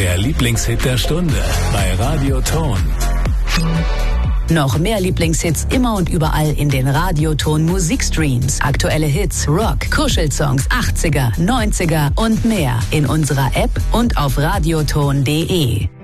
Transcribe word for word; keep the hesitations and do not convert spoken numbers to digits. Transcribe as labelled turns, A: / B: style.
A: Der Lieblingshit der Stunde bei Radio Ton.
B: Noch mehr Lieblingshits immer und überall in den Radioton Musikstreams. Aktuelle Hits, Rock, Kuschelsongs, achtziger, neunziger und mehr in unserer App und auf radioton punkt de.